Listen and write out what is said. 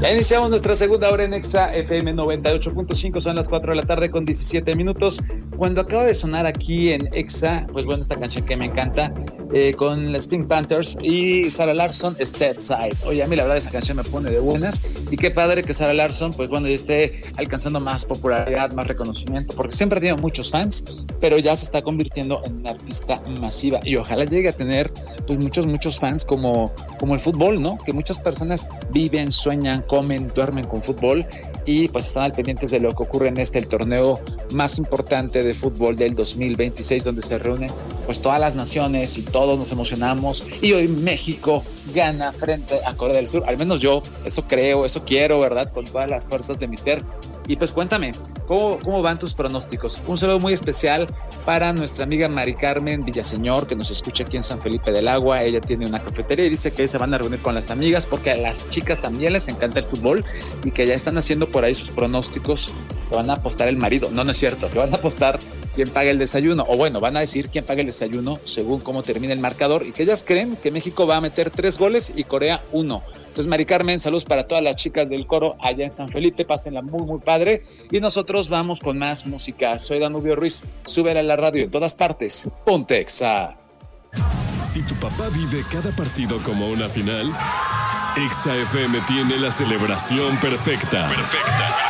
Ya iniciamos nuestra segunda hora en Exa FM 98.5, son las 4 de la tarde con 17 minutos. Cuando acaba de sonar aquí en Exa, pues bueno, esta canción que me encanta, con las Pink Panthers y Sarah Larsson, Step Side. Oye, a mí la verdad esta canción me pone de buenas y qué padre que Sarah Larsson, pues bueno, ya esté alcanzando más popularidad, más reconocimiento, porque siempre tiene muchos fans, pero ya se está convirtiendo en una artista masiva y ojalá llegue a tener pues muchos fans como el fútbol, ¿no? Que muchas personas viven, sueñan, comen, duermen con fútbol y pues están al pendientes de lo que ocurre en el torneo más importante de fútbol del 2026, donde se reúnen pues todas las naciones y todos nos emocionamos y hoy México gana frente a Corea del Sur, al menos yo eso creo, eso quiero, ¿verdad? Con todas las fuerzas de mi ser. Y pues cuéntame, ¿cómo van tus pronósticos? Un saludo muy especial para nuestra amiga Mari Carmen Villaseñor, que nos escucha aquí en San Felipe del Agua. Ella tiene una cafetería y dice que se van a reunir con las amigas porque a las chicas también les encanta el fútbol y que ya están haciendo por ahí sus pronósticos. Que van a apostar el marido, no es cierto, que van a apostar quién paga el desayuno, o bueno, van a decir quién paga el desayuno según cómo termine el marcador, y que ellas creen que México va a meter 3 goles y Corea 1. Entonces, Mari Carmen, saludos para todas las chicas del coro allá en San Felipe, pásenla muy padre, y nosotros vamos con más música. Soy Danubio Ruiz, súbela a la radio en todas partes, ponte Exa. Si tu papá vive cada partido como una final, Exa FM tiene la celebración perfecta.